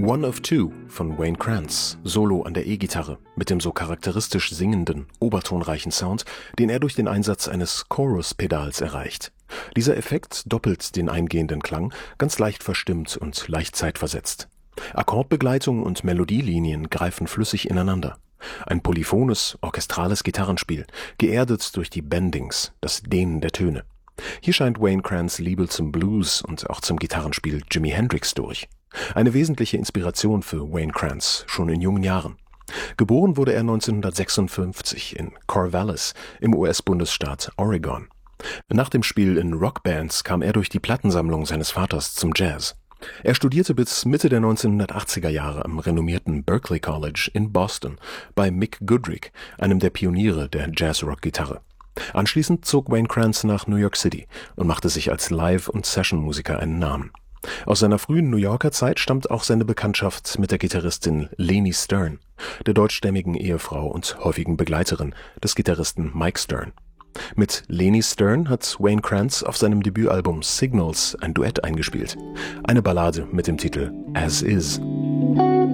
One of Two von Wayne Krantz, Solo an der E-Gitarre, mit dem so charakteristisch singenden, obertonreichen Sound, den er durch den Einsatz eines Chorus-Pedals erreicht. Dieser Effekt doppelt den eingehenden Klang, ganz leicht verstimmt und leicht zeitversetzt. Akkordbegleitung und Melodielinien greifen flüssig ineinander. Ein polyphones, orchestrales Gitarrenspiel, geerdet durch die Bendings, das Dehnen der Töne. Hier scheint Wayne Krantz' Liebe zum Blues und auch zum Gitarrenspiel Jimi Hendrix durch. Eine wesentliche Inspiration für Wayne Krantz, schon in jungen Jahren. Geboren wurde er 1956 in Corvallis im US-Bundesstaat Oregon. Nach dem Spiel in Rockbands kam er durch die Plattensammlung seines Vaters zum Jazz. Er studierte bis Mitte der 1980er Jahre am renommierten Berklee College in Boston bei Mick Goodrick, einem der Pioniere der Jazz-Rock-Gitarre. Anschließend zog Wayne Krantz nach New York City und machte sich als Live- und Session-Musiker einen Namen. Aus seiner frühen New Yorker Zeit stammt auch seine Bekanntschaft mit der Gitarristin Leni Stern, der deutschstämmigen Ehefrau und häufigen Begleiterin des Gitarristen Mike Stern. Mit Leni Stern hat Wayne Krantz auf seinem Debütalbum Signals ein Duett eingespielt, eine Ballade mit dem Titel As Is.